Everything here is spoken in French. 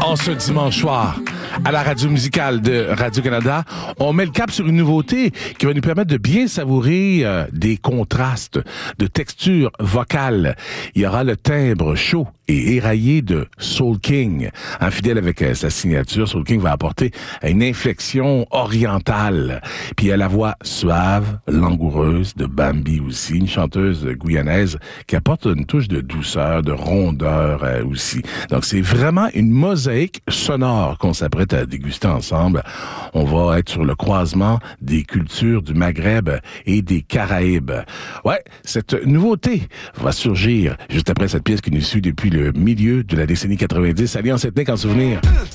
En ce dimanche soir, à la radio musicale de Radio-Canada, on met le cap sur une nouveauté qui va nous permettre de bien savourer des contrastes de texture vocale. Il y aura le timbre chaud et éraillé de Soul King. Fidèle avec sa signature, Soul King va apporter une inflexion orientale. Puis il y a la voix suave, langoureuse de Bambi aussi, une chanteuse guyanaise qui apporte une touche de douceur, de rondeur aussi. Donc c'est vraiment une mosaïque sonore qu'on s'apprête à déguster ensemble. On va être sur le croisement des cultures du Maghreb et des Caraïbes. Ouais, cette nouveauté va surgir juste après cette pièce qui nous suit depuis le milieu de la décennie 90. Alliance ethnique en souvenir.